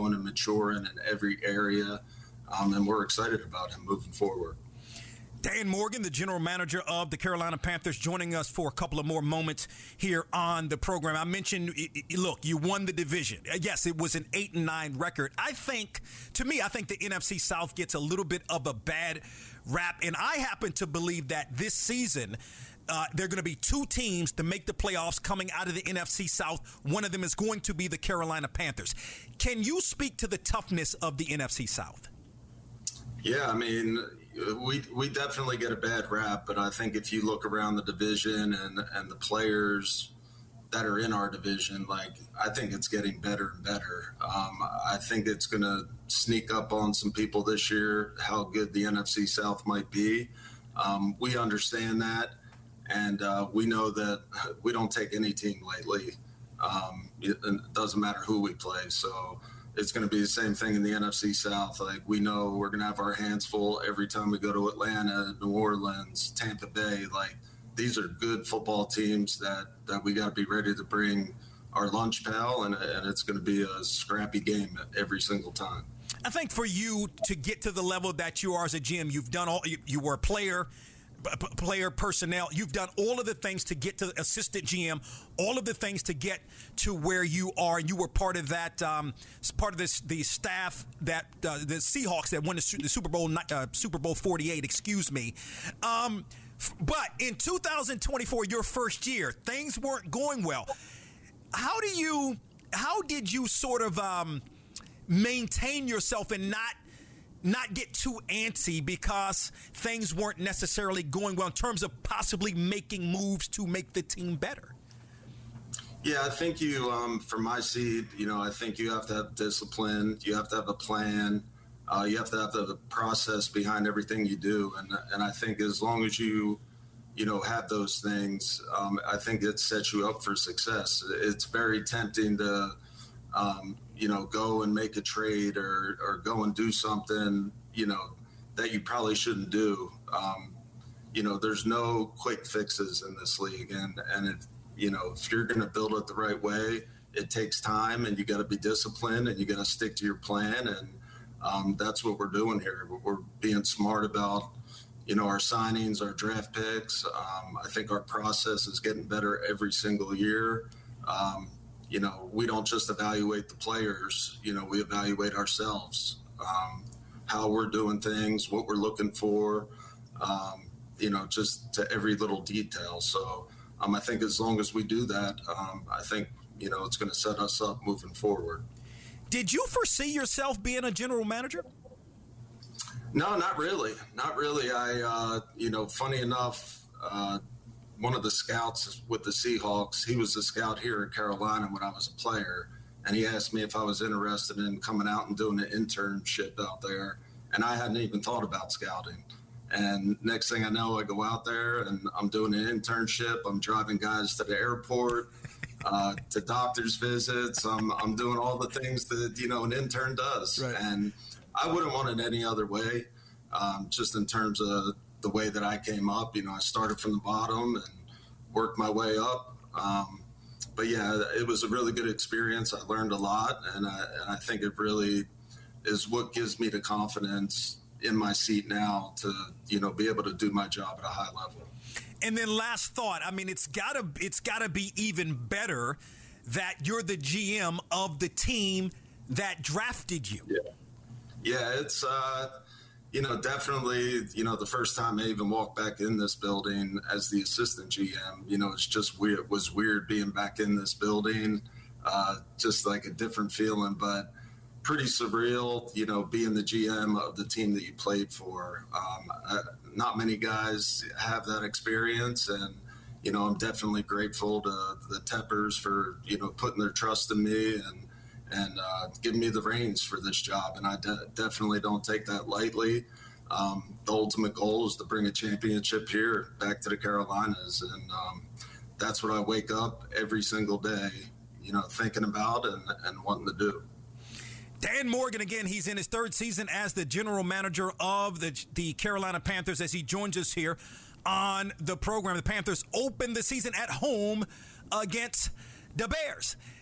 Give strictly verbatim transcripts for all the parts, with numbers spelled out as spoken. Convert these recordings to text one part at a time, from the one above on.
growing and maturing in every area, um, and we're excited about him moving forward. Dan Morgan, the general manager of the Carolina Panthers, joining us for a couple of more moments here on the program. I mentioned, look, you won the division. Yes, it was an eight and nine record. I think, to me, I think the N F C South gets a little bit of a bad rap, and I happen to believe that this season uh, there are going to be two teams to make the playoffs coming out of the N F C South. One of them is going to be the Carolina Panthers. Can you speak to the toughness of the N F C South? Yeah, I mean, we we definitely get a bad rap, but I think if you look around the division and and the players that are in our division, like, I think it's getting better and better. Um, I think it's going to sneak up on some people this year how good the N F C South might be. Um, we understand that, and uh, we know that we don't take any team lightly. Um, it, it doesn't matter who we play, so it's going to be the same thing in the N F C South. Like, we know we're going to have our hands full every time we go to Atlanta, New Orleans, Tampa Bay. Like, these are good football teams that, that we got to be ready to bring our lunch pail, and, and it's going to be a scrappy game every single time. I think for you to get to the level that you are as a G M, you've done all. You, you were a player. player personnel, you've done all of the things to get to assistant G M, all of the things to get to where you are. You were part of that, um, part of this the staff that uh, the Seahawks that won the, the Super Bowl uh, Super Bowl forty-eight. Excuse me, um, but in two thousand twenty-four, your first year, things weren't going well. How do you? How did you sort of um, maintain yourself and not? not get too antsy because things weren't necessarily going well in terms of possibly making moves to make the team better? Yeah, I think you, um, from my seat, you know, I think you have to have discipline. You have to have a plan. Uh, you have to have the process behind everything you do. And and I think as long as you, you know, have those things, um, I think it sets you up for success. It's very tempting to, um, you know, go and make a trade or, or go and do something, you know, that you probably shouldn't do. Um, you know, there's no quick fixes in this league. And, and it, you know, if you're going to build it the right way, it takes time, and you got to be disciplined, and you got to stick to your plan. And um, that's what we're doing here. We're being smart about, you know, our signings, our draft picks. Um, I think our process is getting better every single year. Um, You know, we don't just evaluate the players, you know, we evaluate ourselves, um, how we're doing things, what we're looking for, um, you know, just to every little detail. So um, I think as long as we do that, um, I think, you know, it's going to set us up moving forward. Did you foresee yourself being a general manager? No, not really. Not really. I, uh, you know, funny enough, uh, one of the scouts with the Seahawks, he was a scout here in Carolina when I was a player, and he asked me if I was interested in coming out and doing an internship out there, and I hadn't even thought about scouting. And next thing I know, I go out there and I'm doing an internship. I'm driving guys to the airport, uh, to doctor's visits. I'm, I'm doing all the things that, you know, an intern does. Right. And I wouldn't want it any other way, um, just in terms of the way that I came up. You know, I started from the bottom and worked my way up. Um, but yeah, it was a really good experience. I learned a lot, and I, and I think it really is what gives me the confidence in my seat now to, you know, be able to do my job at a high level. And then last thought, I mean, it's gotta, it's gotta be even better that you're the G M of the team that drafted you. Yeah. Yeah, it's, uh, You know, definitely, you know, the first time I even walked back in this building as the assistant G M, you know, it's just weird. It was weird being back in this building, uh, just like a different feeling, but pretty surreal, you know, being the G M of the team that you played for. Um, uh, not many guys have that experience, and, you know, I'm definitely grateful to the Teppers for, you know, putting their trust in me and, and uh, giving me the reins for this job. And I de- definitely don't take that lightly. Um, the ultimate goal is to bring a championship here back to the Carolinas. And um, that's what I wake up every single day, you know, thinking about and, and wanting to do. Dan Morgan, again, he's in his third season as the general manager of the, the Carolina Panthers as he joins us here on the program. The Panthers open the season at home against the Bears.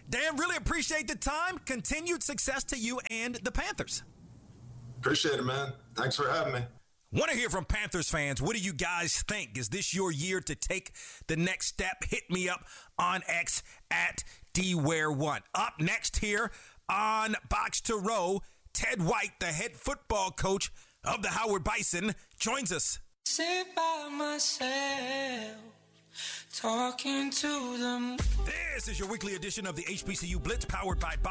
Dan, really appreciate the time. Continued success to you and the Panthers. Appreciate it, man. Thanks for having me. Want to hear from Panthers fans. What do you guys think? Is this your year to take the next step? Hit me up on X at D Ware one. Up next here on Box to Row, Ted White, the head football coach of the Howard Bison, joins us. Sit by myself, talking to them. This is your weekly edition of the H B C U Blitz, powered by